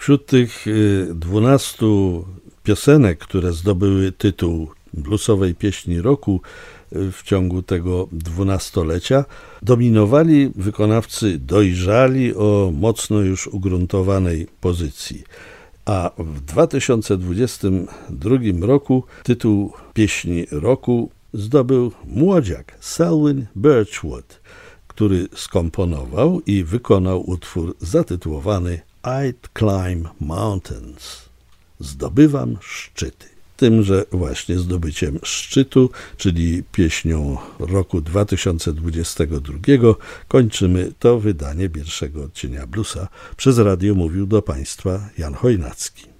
Wśród tych 12 piosenek, które zdobyły tytuł bluesowej pieśni roku w ciągu tego 12-lecia, dominowali wykonawcy dojrzali o mocno już ugruntowanej pozycji. A w 2022 roku tytuł pieśni roku zdobył młodziak Selwyn Birchwood, który skomponował i wykonał utwór zatytułowany I'd Climb Mountains. Zdobywam szczyty. Tymże właśnie zdobyciem szczytu, czyli pieśnią roku 2022, kończymy to wydanie pierwszego odcienia Bluesa. Przez radio mówił do Państwa Jan Chojnacki.